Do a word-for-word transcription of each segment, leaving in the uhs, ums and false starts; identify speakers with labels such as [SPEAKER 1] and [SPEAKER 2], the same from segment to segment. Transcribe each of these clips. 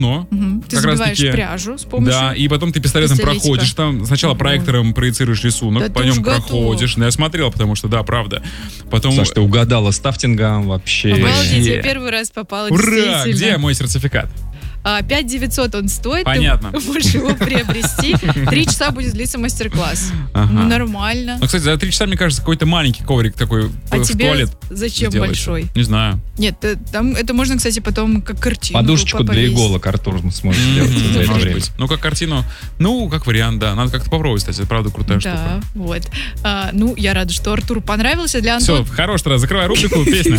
[SPEAKER 1] полотно.
[SPEAKER 2] Угу. Ты забиваешь пряжу с помощью
[SPEAKER 1] Да, и потом ты пистолетом
[SPEAKER 2] пистолетика.
[SPEAKER 1] проходишь там. Сначала проектором проецируешь рисунок,
[SPEAKER 2] Да
[SPEAKER 1] по нем проходишь. Ну, я смотрел, потому что, да, правда. Потом...
[SPEAKER 3] Саш, ты угадала с тафтингом вообще.
[SPEAKER 2] Обалдеть, я первый раз попала.
[SPEAKER 1] Ура! Где мой сертификат?
[SPEAKER 2] пять девятьсот он стоит.
[SPEAKER 1] Понятно.
[SPEAKER 2] Ты можешь его приобрести. Три часа будет длиться мастер-класс. Ага. Ну, нормально.
[SPEAKER 1] Ну, кстати, за три часа, мне кажется, какой-то маленький коврик такой
[SPEAKER 2] а
[SPEAKER 1] в
[SPEAKER 2] тебе
[SPEAKER 1] туалет
[SPEAKER 2] зачем
[SPEAKER 1] сделается.
[SPEAKER 2] Большой?
[SPEAKER 1] Не знаю.
[SPEAKER 2] Нет, там это можно, кстати, потом как картину
[SPEAKER 3] подушечку для иголок Артур сможет сделать за это время.
[SPEAKER 1] Ну, как картину. Ну, как вариант, да. Надо как-то попробовать, кстати. Это правда крутая штука.
[SPEAKER 2] Да, вот. А, ну, я рада, что Артуру понравился. Для Антона...
[SPEAKER 1] Все, хорош, тогда закрывай рубрику, песня.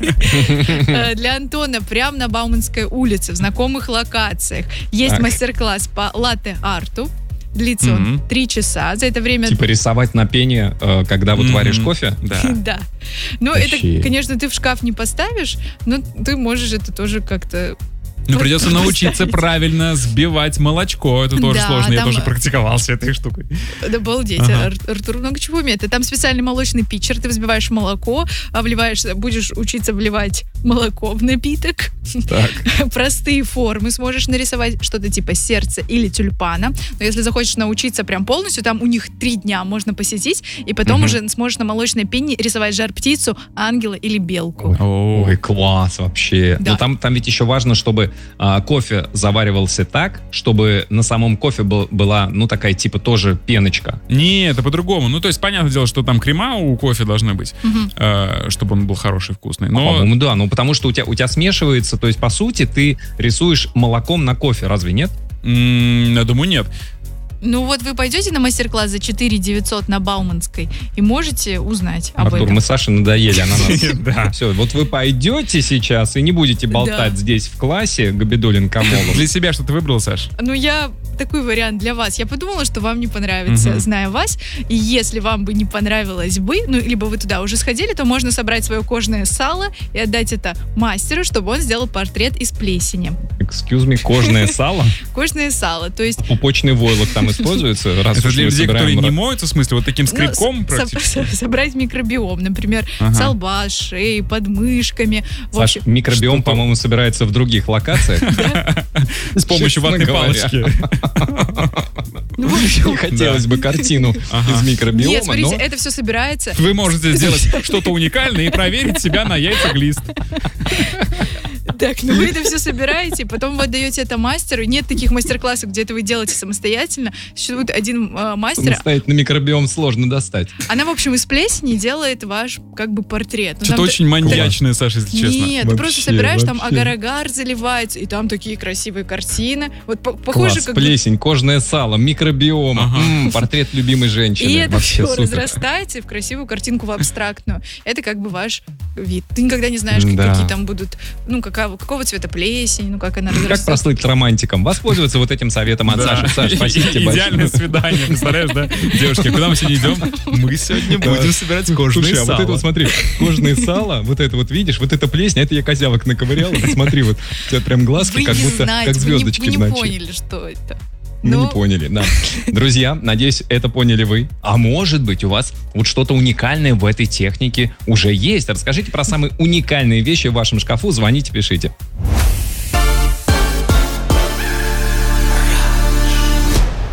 [SPEAKER 2] Для Антона прямо на Бауманской улице, в знакомых локациях, есть так. мастер-класс по латте-арту. Длится он три часа. За это время...
[SPEAKER 3] Типа рисовать на пене, когда вот варишь кофе?
[SPEAKER 1] Да.
[SPEAKER 2] Да. Ну, это, конечно, ты в шкаф не поставишь, но ты можешь это тоже как-то...
[SPEAKER 1] Ну, придется научиться правильно сбивать молочко. Это тоже
[SPEAKER 2] да,
[SPEAKER 1] сложно.
[SPEAKER 2] там...
[SPEAKER 1] Я тоже практиковался этой штукой.
[SPEAKER 2] Да, обалдеть. Ага. Артур много чего умеет. Там специальный молочный питчер. Ты взбиваешь молоко, а вливаешь, будешь учиться вливать молоко в напиток.
[SPEAKER 3] Так.
[SPEAKER 2] Простые формы. Сможешь нарисовать что-то типа сердца или тюльпана. Но если захочешь научиться прям полностью, там у них три дня можно посетить, и потом угу. уже сможешь на молочной пене рисовать жар-птицу, ангела или белку.
[SPEAKER 3] Ой, ой класс вообще.
[SPEAKER 2] Да.
[SPEAKER 3] Но там, там ведь еще важно, чтобы а, кофе заваривался так, чтобы на самом кофе был, была, ну, такая типа тоже пеночка.
[SPEAKER 1] Не, это по-другому. Ну, то есть, понятное дело, что там крема у кофе должны быть, угу. э, чтобы он был хороший, вкусный. Но...
[SPEAKER 3] А, по-моему, да. Ну, потому что у тебя, у тебя смешивается, то есть, по сути, ты рисуешь молоком на кофе, разве нет?
[SPEAKER 1] М-м, я думаю, нет.
[SPEAKER 2] Ну вот вы пойдете на мастер-класс за четыре девятьсот на Бауманской и можете узнать об
[SPEAKER 3] Артур,
[SPEAKER 2] этом.
[SPEAKER 3] мы Саше надоели, она нас... Все, вот вы пойдете сейчас и не будете болтать здесь в классе Габидуллин Камолов.
[SPEAKER 1] Для себя что ты выбрал, Саш?
[SPEAKER 2] Ну я такой вариант для вас. Я подумала, что вам не понравится, uh-huh. зная вас. И если вам бы не понравилось бы, ну либо вы туда уже сходили, то можно собрать свое кожное сало и отдать это мастеру, чтобы он сделал портрет из плесени.
[SPEAKER 3] Excuse me, кожное сало?
[SPEAKER 2] Кожное сало, то есть...
[SPEAKER 3] Пупочный войлок там используется? Раз
[SPEAKER 1] это для людей,
[SPEAKER 3] собираем...
[SPEAKER 1] которые не моются, в смысле, вот таким скребком
[SPEAKER 2] ну,
[SPEAKER 1] практически?
[SPEAKER 2] Со- собрать микробиом, например, ага. с лба, с шеи, под мышками.
[SPEAKER 3] Саш, общем, микробиом, по-моему, собирается в других локациях.
[SPEAKER 1] С помощью ватной палочки.
[SPEAKER 3] Не хотелось бы картину из микробиома.
[SPEAKER 2] Нет, смотрите, это все собирается.
[SPEAKER 1] Вы можете сделать что-то уникальное и проверить себя на яйца-глист.
[SPEAKER 2] Так, ну вы это все собираете, потом вы отдаете это мастеру. Нет таких мастер-классов, где это вы делаете самостоятельно. Существует один э, мастер.
[SPEAKER 3] Самостоятельно микробиом сложно достать.
[SPEAKER 2] Она, в общем, из плесени делает ваш, как бы, портрет.
[SPEAKER 1] Ну, что-то очень маньячное, Саша, если честно.
[SPEAKER 2] Нет, вообще, ты просто собираешь, вообще. Там агар-агар заливается, и там такие красивые картины. Вот похоже,
[SPEAKER 3] класс,
[SPEAKER 2] как...
[SPEAKER 3] плесень, кожное сало, микробиом, ага. м-м, портрет любимой женщины.
[SPEAKER 2] И это
[SPEAKER 3] вообще
[SPEAKER 2] все
[SPEAKER 3] супер.
[SPEAKER 2] разрастается в красивую картинку, в абстрактную. Это как бы ваш вид. Ты никогда не знаешь,
[SPEAKER 3] да.
[SPEAKER 2] какие там будут, ну, какая, какого цвета плесень, ну, как она разрастается.
[SPEAKER 3] Как прослыть романтиком? Воспользоваться вот этим советом от да. Саши. Саш, спасибо тебе большое.
[SPEAKER 1] Идеальное свидание, представляешь, да? Девушки, куда мы сегодня идем? Мы сегодня будем собирать кожные сало.
[SPEAKER 3] А вот это вот, смотри, кожное сало, вот это вот видишь, вот эта плесень, это я козявок наковыряла. Смотри, вот у тебя прям глазки, как будто как звездочки в ночи.
[SPEAKER 2] Вы не поняли, что это.
[SPEAKER 3] Мы
[SPEAKER 2] Но...
[SPEAKER 3] не поняли, да. Друзья, надеюсь, это поняли вы. А может быть, у вас вот что-то уникальное в этой технике уже есть. Расскажите про самые уникальные вещи в вашем шкафу. Звоните, пишите.